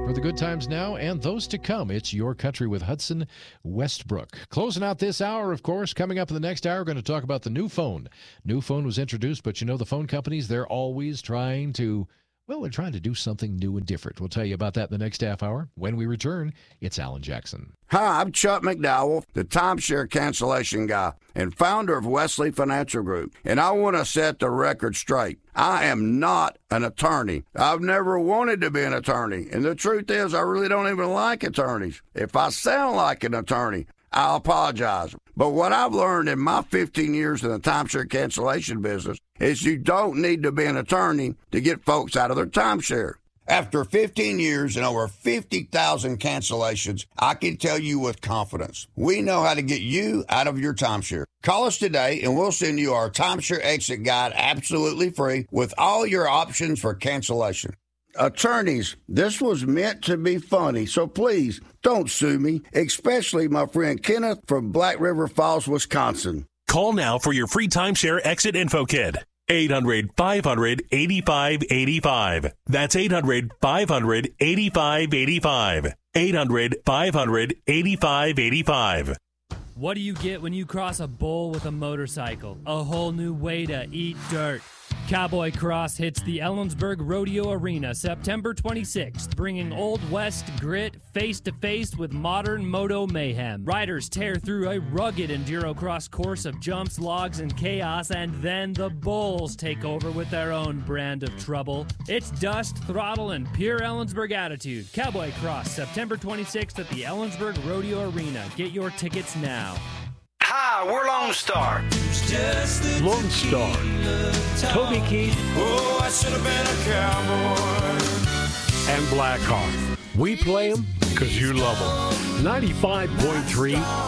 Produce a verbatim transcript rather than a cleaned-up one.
For the good times now and those to come, it's Your Country with Hudson Westbrook. Closing out this hour, of course, coming up in the next hour, we're going to talk about the new phone. New phone was introduced, but you know the phone companies, they're always trying to, well, they're trying to do something new and different. We'll tell you about that in the next half hour. When we return, it's Alan Jackson. Hi, I'm Chuck McDowell, the timeshare cancellation guy and founder of Wesley Financial Group, and I want to set the record straight. I am not an attorney. I've never wanted to be an attorney, and the truth is I really don't even like attorneys. If I sound like an attorney, I'll apologize. But what I've learned in my fifteen years in the timeshare cancellation business is you don't need to be an attorney to get folks out of their timeshare. After fifteen years and over fifty thousand cancellations, I can tell you with confidence, we know how to get you out of your timeshare. Call us today and we'll send you our timeshare exit guide absolutely free with all your options for cancellation. Attorneys, this was meant to be funny, so please don't sue me, especially my friend Kenneth from Black River Falls, Wisconsin. Call now for your free timeshare exit info kit. eight hundred, five hundred, eighty-five eighty-five. That's eight hundred, five hundred, eighty-five eighty-five. eight hundred, five hundred, eighty-five eighty-five. What do you get when you cross a bull with a motorcycle? A whole new way to eat dirt. Cowboy Cross hits the Ellensburg Rodeo Arena September twenty-sixth, bringing Old West grit face-to-face with modern moto mayhem. Riders tear through a rugged enduro cross course of jumps, logs, and chaos, and then the bulls take over with their own brand of trouble. It's dust, throttle, and pure Ellensburg attitude. Cowboy Cross, September twenty-sixth at the Ellensburg Rodeo Arena. Get your tickets now. Hi, we're Lone Star. Lone Star. Toby Keith. Oh, I should have been a cowboy. And Blackheart. We play them because you love them. ninety-five point three